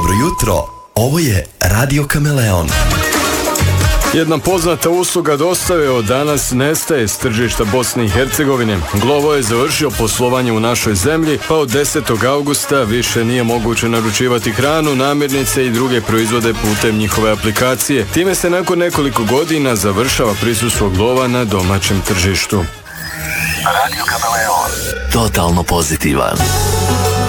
Dobro jutro, ovo je Radio Kameleon. Jedna poznata usluga dostave od danas nestaje s tržišta Bosne i Hercegovine. Glovo je završio poslovanje u našoj zemlji, pa od 10. augusta više nije moguće naručivati hranu, namirnice i druge proizvode putem njihove aplikacije. Time se nakon nekoliko godina završava prisustvo Glova na domaćem tržištu. Radio Kameleon. Totalno pozitivan.